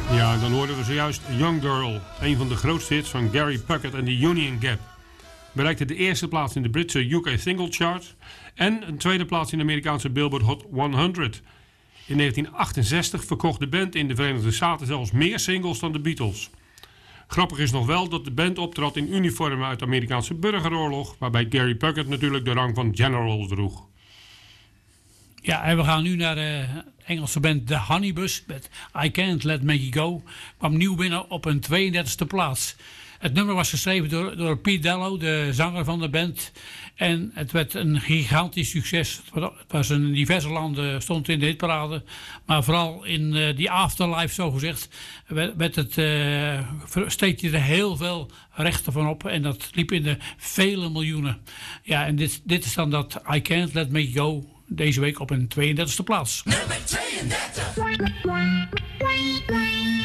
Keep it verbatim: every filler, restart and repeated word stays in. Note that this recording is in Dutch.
Ja, dan hoorden we zojuist Young Girl, een van de grootste hits van Gary Puckett en de Union Gap. Bereikte de eerste plaats in de Britse U K Single Chart en een tweede plaats in de Amerikaanse Billboard Hot honderd. In negentien achtenzestig verkocht de band in de Verenigde Staten zelfs meer singles dan de Beatles. Grappig is nog wel dat de band optrad in uniformen uit de Amerikaanse burgeroorlog, waarbij Gary Puckett natuurlijk de rang van general droeg. Ja, en we gaan nu naar de Engelse band The Honeybus met I Can't Let Maggie Go. Kwam nieuw binnen op een tweeëndertigste plaats. Het nummer was geschreven door, door Pete Dello, de zanger van de band. En het werd een gigantisch succes. Het was in diverse landen, stond in de hitparade. Maar vooral in uh, die afterlife, zogezegd, werd, werd het, uh, steekte er heel veel rechten van op. En dat liep in de vele miljoenen. Ja, en dit, dit is dan dat I Can't Let Me Go. Deze week op een tweeëndertigste plaats. Nummer tweeëndertig.